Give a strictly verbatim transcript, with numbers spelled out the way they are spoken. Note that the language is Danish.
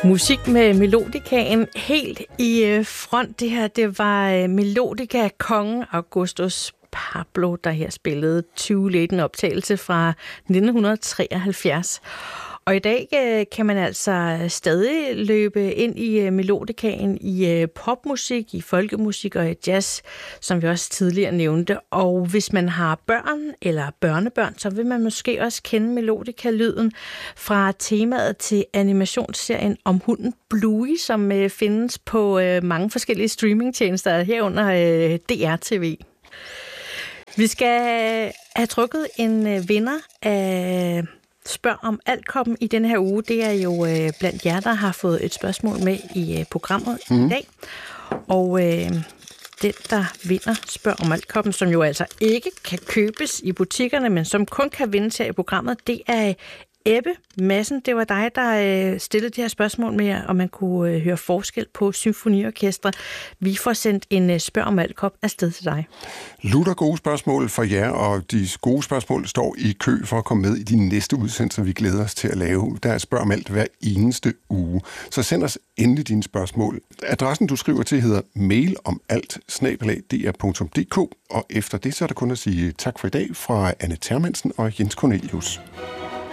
Musik med Melodikaen helt i front. Det her, det var Melodica kongen Augustus Pablo, der her spillede Too Late, en optagelse fra nitten treoghalvfjerds. Og i dag kan man altså stadig løbe ind i Melodicaen i popmusik, i folkemusik og i jazz, som vi også tidligere nævnte. Og hvis man har børn eller børnebørn, så vil man måske også kende Melodica-lyden fra temaet til animationsserien om hunden Bluey, som findes på mange forskellige streamingtjenester herunder D R T V. Vi skal have trukket en vinder af Spørg om Alt-koppen i denne her uge. Det er jo øh, blandt jer, der har fået et spørgsmål med i øh, programmet mm. i dag. Og øh, den, der vinder Spørg om Alt-koppen, som jo altså ikke kan købes i butikkerne, men som kun kan vindes her i programmet, det er Ebbe Madsen. Det var dig, der øh, stillede det her spørgsmål med, om man kunne øh, høre forskel på symfoniorkestre. Vi får sendt en øh, Spørg om Alt-kop afsted til dig. Lutter gode spørgsmål for jer, og de gode spørgsmål står i kø for at komme med i de næste udsendelser, vi glæder os til at lave. Der er Spørg om Alt hver eneste uge. Så send os endelig dine spørgsmål. Adressen, du skriver til, hedder mailomalt snabel-a d r punktum d k, og efter det så er der kun at sige tak for i dag fra Anne Termansen og Jens Cornelius.